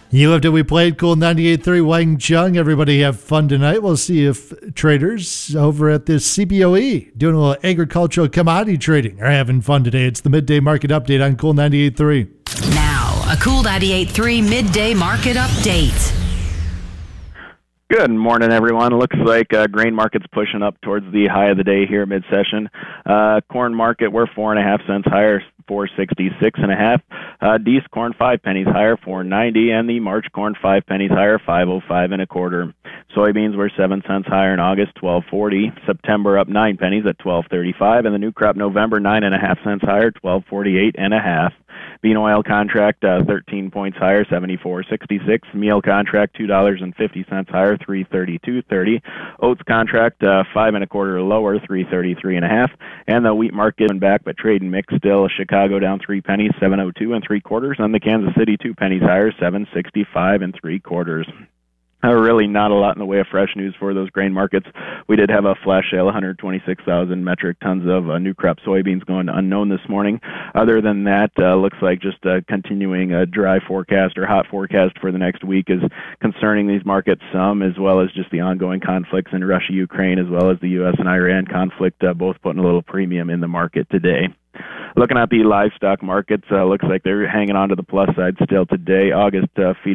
You loved it. We played Cool 98.3 Wang Chung. Everybody have fun tonight. We'll see if traders over at the CBOE doing a little agricultural commodity trading are having fun today. It's the midday market update on Cool 98.3. Now, a Cool 98.3 midday market update. Good morning, everyone. Looks like grain market's pushing up towards the high of the day here mid-session. Corn market, we're 4.5 cents higher, 466.5. Dees corn 5 pennies higher, 4.90, and the March corn 5 pennies higher, 5.05 and a quarter. Soybeans were 7 cents higher in August, 12.40. September up 9 pennies at 12.35, and the new crop November 9.5 cents higher, 12.48 and a half. Bean oil contract 13 points higher, 74.66. Meal contract $2.50 higher, 332.30. Oats contract 5 and a quarter lower, 333 and a half. And the wheat market going back, but trade and mix still. Chicago down 3 pennies, 7.02 and 3/4. And the Kansas City 2 pennies higher, 7.65 and 3/4. Really not a lot in the way of fresh news for those grain markets. We did have a flash sale, 126,000 metric tons of new crop soybeans going to unknown this morning. Other than that, looks like just continuing a dry forecast or hot forecast for the next week is concerning these markets some, as well as just the ongoing conflicts in Russia, Ukraine, as well as the U.S. and Iran conflict, both putting a little premium in the market today. Looking at the livestock markets, looks like they're hanging on to the plus side still today. August feed